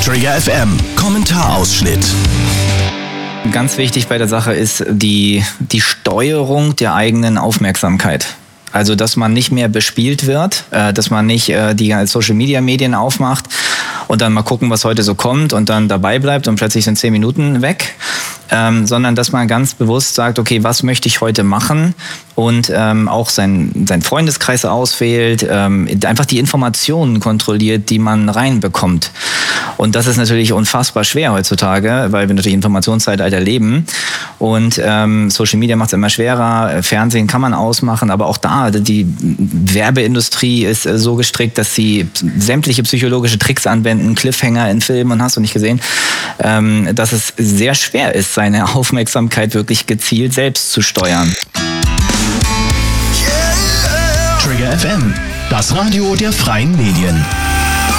Trigger FM, Kommentarausschnitt. Ganz wichtig bei der Sache ist die Steuerung der eigenen Aufmerksamkeit. Also, dass man nicht mehr bespielt wird, dass man nicht die Social-Media-Medien aufmacht und dann mal gucken, was heute so kommt und dann dabei bleibt und plötzlich sind 10 Minuten weg, sondern dass man ganz bewusst sagt, okay, was möchte ich heute machen und auch seinen Freundeskreis auswählt, einfach die Informationen kontrolliert, die man reinbekommt. Und das ist natürlich unfassbar schwer heutzutage, weil wir natürlich Informationszeitalter leben und Social Media macht es immer schwerer, Fernsehen kann man ausmachen, aber auch da, die Werbeindustrie ist so gestrickt, dass sie sämtliche psychologische Tricks anwenden, Cliffhanger in Filmen und hast du nicht gesehen, dass es sehr schwer ist, seine Aufmerksamkeit wirklich gezielt selbst zu steuern. Trigger FM, das Radio der freien Medien.